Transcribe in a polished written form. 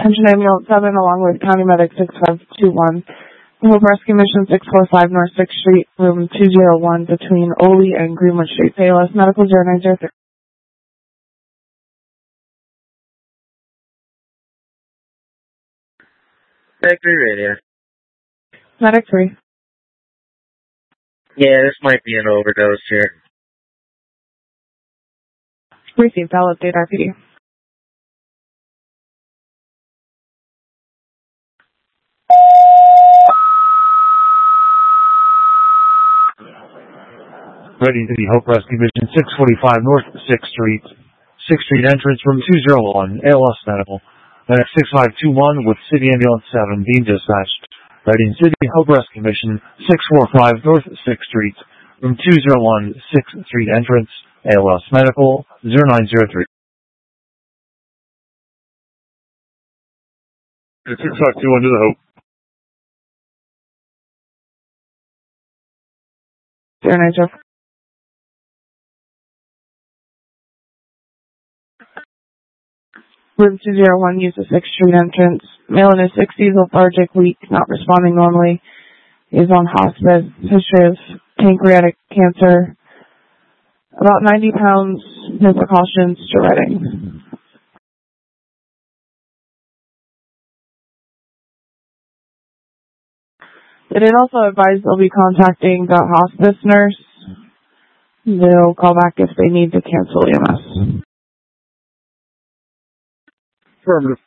Attention Ambulance 7 along with County Medic 6521. Hope Rescue Mission 645 North 6th Street, room 201 between Ole and Greenwood Street. ALS Medical 0903. Factory radio. Medic 3. Yeah, this might be an overdose here. Received. I'll update RPD. Ready to the Hope Rescue Mission 645 North 6th Street. 6th Street entrance, room 201, ALS Medical. Medic 6521 with City Ambulance 7 being dispatched. Ready in City Hope Rescue Mission 645 North 6th Street, room 201, 6th Street entrance, ALS Medical 0903. 6521 to the Hope. 0903. Room 201 uses 6th Street entrance. Male in his 60s, lethargic, weak, not responding normally. Is on hospice. History of pancreatic cancer. About 90 pounds. No precautions. Diuretic. They did also advise they'll be contacting the hospice nurse. They'll call back if they need to cancel EMS. Affirmative.